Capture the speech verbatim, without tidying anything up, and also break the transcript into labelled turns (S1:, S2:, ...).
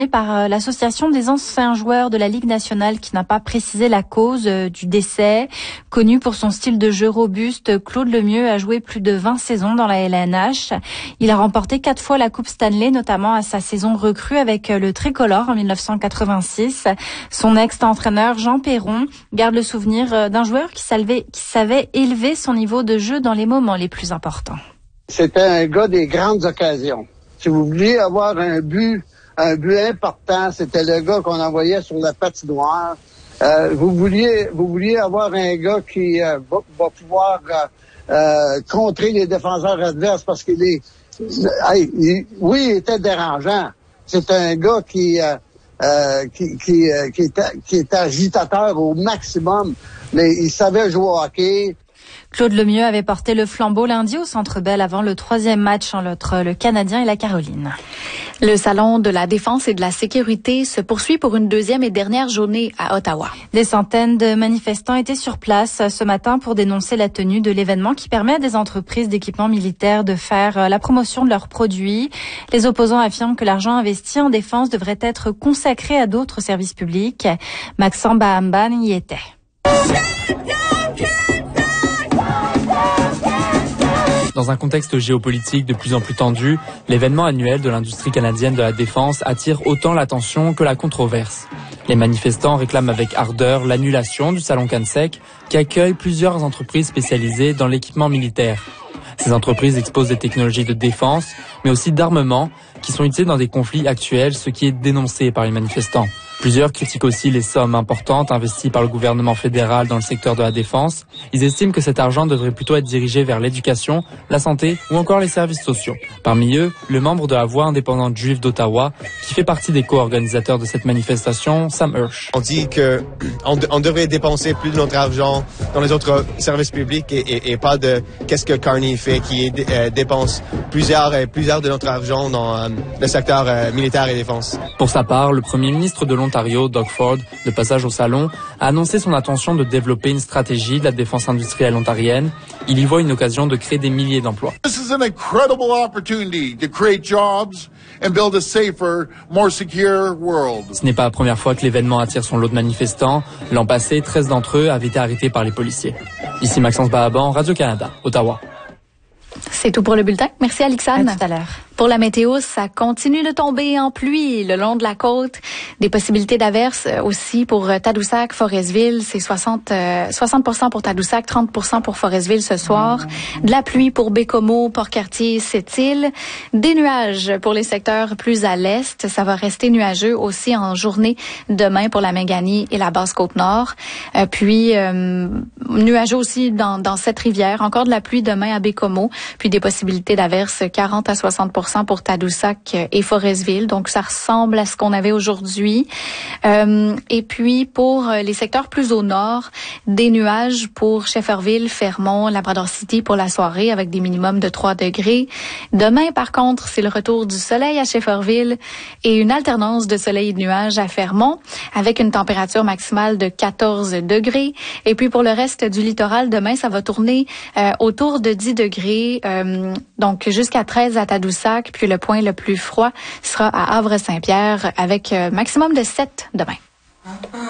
S1: par l'association des anciens joueurs de la Ligue nationale qui n'a pas précisé la cause du décès. Connu pour son style de jeu robuste, Claude Lemieux a joué plus de vingt saisons dans la L N H. Il a remporté quatre fois la Coupe Stanley, notamment à sa saison recrue avec le Tricolore en mille neuf cent quatre-vingt-six. Son ex-entraîneur Jean Perron garde le souvenir d'un joueur qui savait, qui savait élever son niveau de jeu dans les moments les plus importants.
S2: C'était un gars des grandes occasions. Si vous vouliez avoir un but Un but important, c'était le gars qu'on envoyait sur la patinoire. Euh, vous vouliez, vous vouliez avoir un gars qui euh, va, va pouvoir euh, euh, contrer les défenseurs adverses parce qu'il est, hey, il, oui, il était dérangeant. C'est un gars qui, euh, euh, qui, qui, euh, qui, était, qui était agitateur au maximum, mais il savait jouer au hockey.
S1: Claude Lemieux avait porté le flambeau lundi au Centre Bell avant le troisième match entre le Canadien et la Caroline.
S3: Le Salon de la défense et de la sécurité se poursuit pour une deuxième et dernière journée à Ottawa.
S1: Des centaines de manifestants étaient sur place ce matin pour dénoncer la tenue de l'événement qui permet à des entreprises d'équipements militaires de faire la promotion de leurs produits. Les opposants affirment que l'argent investi en défense devrait être consacré à d'autres services publics. Maxime Bahamban y était.
S4: Dans un contexte géopolitique de plus en plus tendu, l'événement annuel de l'industrie canadienne de la défense attire autant l'attention que la controverse. Les manifestants réclament avec ardeur l'annulation du Salon CanSec qui accueille plusieurs entreprises spécialisées dans l'équipement militaire. Ces entreprises exposent des technologies de défense, mais aussi d'armement, qui sont utilisées dans des conflits actuels, ce qui est dénoncé par les manifestants. Plusieurs critiquent aussi les sommes importantes investies par le gouvernement fédéral dans le secteur de la défense. Ils estiment que cet argent devrait plutôt être dirigé vers l'éducation, la santé ou encore les services sociaux. Parmi eux, le membre de la Voix indépendante juive d'Ottawa, qui fait partie des co-organisateurs de cette manifestation, Sam Hirsch.
S5: On dit que on, on devrait dépenser plus de notre argent dans les autres services publics et, et, et pas de qu'est-ce que Carney fait, qui euh, dépense plusieurs, euh, plusieurs de notre argent dans euh, le secteur euh, militaire et défense.
S4: Pour sa part, le premier ministre de l'Ontario, Doug Ford, de passage au salon, a annoncé son intention de développer une stratégie de la défense industrielle ontarienne. Il y voit une occasion de créer des milliers d'emplois.
S6: This is an incredible opportunity to create jobs and build a safer, more secure world.
S4: Ce n'est pas la première fois que l'événement attire son lot de manifestants. L'an passé, treize d'entre eux avaient été arrêtés par les policiers. Ici Maxence Bahaban, Radio-Canada, Ottawa.
S3: C'est tout pour le bulletin. Merci Alexandre.
S1: À tout à l'heure.
S3: Pour la météo, ça continue de tomber en pluie le long de la côte. Des possibilités d'averses aussi pour Tadoussac, Forestville. C'est soixante, euh, soixante pour cent pour Tadoussac, trente pour cent pour Forestville ce soir. De la pluie pour Bécomo, Port-Cartier, Sept-Îles. Des nuages pour les secteurs plus à l'est. Ça va rester nuageux aussi en journée demain pour la Méganie et la Basse-Côte-Nord. Euh, puis, euh, nuageux aussi dans, dans cette rivière. Encore de la pluie demain à Bécomo. Puis des possibilités d'averses quarante à soixante pour cent pour Tadoussac et Forestville. Donc, ça ressemble à ce qu'on avait aujourd'hui. Euh, et puis, pour les secteurs plus au nord, des nuages pour Shefferville, Fermont, Labrador City pour la soirée avec des minimums de trois degrés. Demain, par contre, c'est le retour du soleil à Shefferville et une alternance de soleil et de nuages à Fermont avec une température maximale de quatorze degrés. Et puis, pour le reste du littoral, demain, ça va tourner euh, autour de dix degrés, euh, donc jusqu'à treize à Tadoussac. Puis le point le plus froid sera à Havre-Saint-Pierre avec maximum de sept demain.